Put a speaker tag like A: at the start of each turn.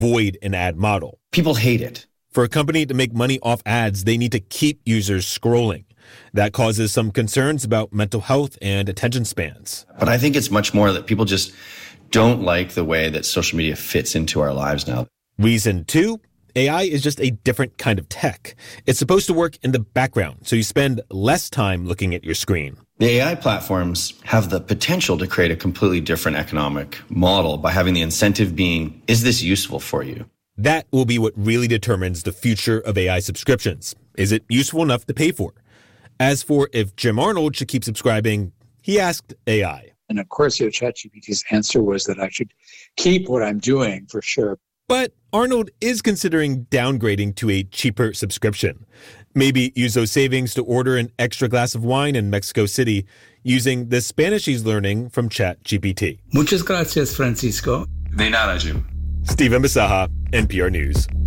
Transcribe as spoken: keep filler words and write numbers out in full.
A: void an ad model.
B: People hate it.
A: For a company to make money off ads, they need to keep users scrolling. That causes some concerns about mental health and attention spans.
B: But I think it's much more that people just don't like the way that social media fits into our lives now.
A: Reason two, A I is just a different kind of tech. It's supposed to work in the background, so you spend less time looking at your screen.
B: The A I platforms have the potential to create a completely different economic model by having the incentive being, is this useful for you?
A: That will be what really determines the future of A I subscriptions. Is it useful enough to pay for? As for if Jim Arnold should keep subscribing, he asked A I.
C: And of course, you know, ChatGPT's answer was that I should keep what I'm doing for sure.
A: But Arnold is considering downgrading to a cheaper subscription. Maybe use those savings to order an extra glass of wine in Mexico City using the Spanish he's learning from ChatGPT.
D: Muchas gracias, Francisco.
E: De nada, Jim.
A: Stephen Bisaha, N P R News.